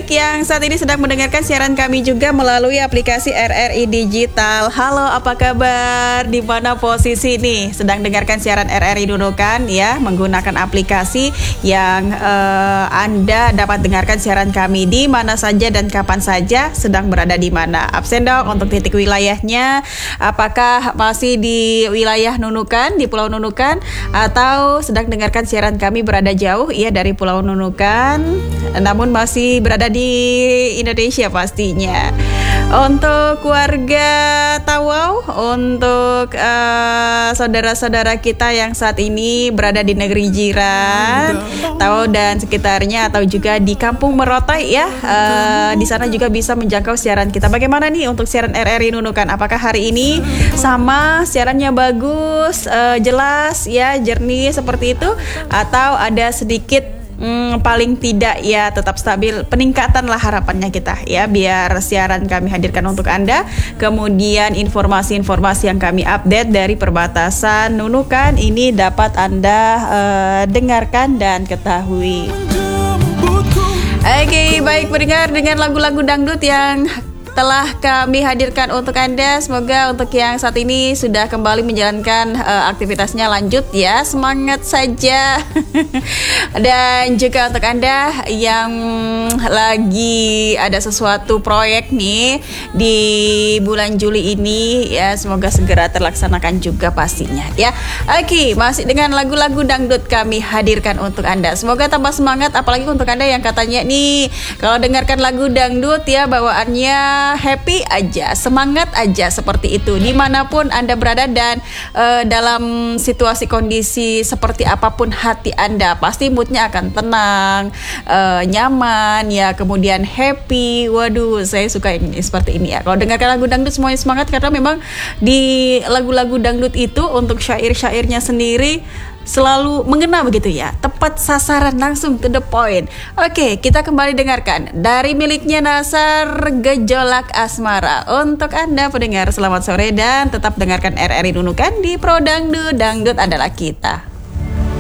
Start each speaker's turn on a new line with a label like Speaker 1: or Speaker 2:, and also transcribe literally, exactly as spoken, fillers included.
Speaker 1: baik yang saat ini sedang mendengarkan siaran kami juga melalui aplikasi R R I Digital. Halo, apa kabar? Di mana posisi nih? Sedang dengarkan siaran R R I Nunukan ya, menggunakan aplikasi yang uh, Anda dapat dengarkan siaran kami di mana saja dan kapan saja, sedang berada di mana. Absen dong untuk titik wilayahnya. Apakah masih di wilayah Nunukan, di Pulau Nunukan, atau sedang dengarkan siaran kami berada jauh ya dari Pulau Nunukan, namun masih berada di Indonesia pastinya. Untuk warga Tawau, untuk uh, saudara-saudara kita yang saat ini berada di negeri jiran, Tawau dan sekitarnya, atau juga di Kampung Merotai ya, uh, di sana juga bisa menjangkau siaran kita. Bagaimana nih untuk siaran R R I Nunukan? Apakah hari ini sama, siarannya bagus, uh, jelas ya, jernih seperti itu, atau ada sedikit Hmm, paling tidak ya tetap stabil, peningkatan lah harapannya kita ya, biar siaran kami hadirkan untuk Anda. Kemudian informasi-informasi yang kami update dari perbatasan Nunukan ini dapat Anda uh, dengarkan dan ketahui. Oke, okay, baik pendengar, dengan lagu-lagu dangdut yang telah kami hadirkan untuk Anda. Semoga untuk yang saat ini sudah kembali menjalankan uh, aktivitasnya lanjut ya, semangat saja. Dan juga untuk Anda yang lagi ada sesuatu proyek nih di bulan Juli ini ya, semoga segera terlaksanakan juga pastinya ya. Oke, masih dengan lagu-lagu dangdut kami hadirkan untuk Anda. Semoga tambah semangat, apalagi untuk Anda yang katanya nih kalau dengarkan lagu dangdut ya bawaannya happy aja, semangat aja, seperti itu dimanapun Anda berada dan uh, dalam situasi kondisi seperti apapun hati Anda, pasti moodnya akan tenang, uh, nyaman ya, kemudian happy. Waduh, saya suka ini seperti ini ya. Kalau dengarkan lagu dangdut semuanya semangat, karena memang di lagu-lagu dangdut itu untuk syair-syairnya sendiri selalu mengena begitu ya, tepat sasaran, langsung to the point. Oke, kita kembali dengarkan dari miliknya Nassar, Gejolak Asmara. Untuk Anda pendengar, selamat sore dan tetap dengarkan R R I Nunukan di Pro Dangdut, Dangdut adalah kita.